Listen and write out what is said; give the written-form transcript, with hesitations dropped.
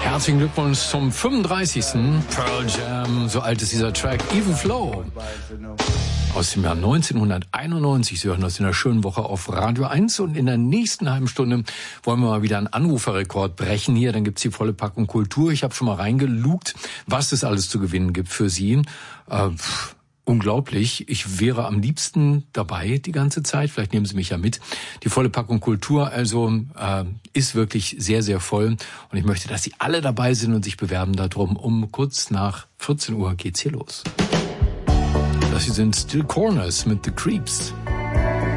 Herzlichen Glückwunsch zum 35. Pearl Jam. So alt ist dieser Track. Even Flow. Aus dem Jahr 1991. Sie hören das in der schönen Woche auf Radio 1. Und in der nächsten halben Stunde wollen wir mal wieder einen Anruferrekord brechen hier. Dann gibt's die volle Packung Kultur. Ich habe schon mal reingelugt, was es alles zu gewinnen gibt für Sie. Unglaublich. Ich wäre am liebsten dabei die ganze Zeit. Vielleicht nehmen Sie mich ja mit. Die volle Packung Kultur ist wirklich sehr, sehr voll. Und ich möchte, dass Sie alle dabei sind und sich bewerben darum. Um kurz nach 14 Uhr geht's hier los. Das hier sind Still Corners mit The Creeps.